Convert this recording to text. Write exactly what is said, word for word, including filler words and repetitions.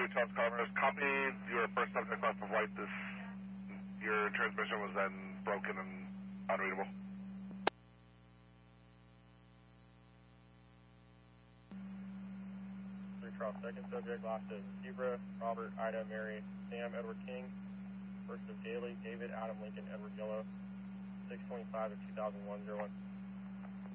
Charles Commerce. Copy your first subject left of white. This, your transmission was then broken and unreadable. Three Charles, second subject lost of Zebra, Robert, Ida, Mary, Sam, Edward King. First of Daly, David, Adam, Lincoln, Edward Yellow. six twenty-five of two thousand one, zero one.